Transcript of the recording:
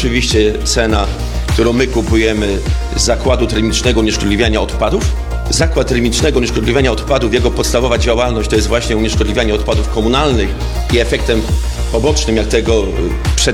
oczywiście cena, którą my kupujemy z zakładu termicznego unieszkodliwiania odpadów. Zakład termicznego unieszkodliwiania odpadów, jego podstawowa działalność to jest właśnie unieszkodliwianie odpadów komunalnych i efektem pobocznym, jak tego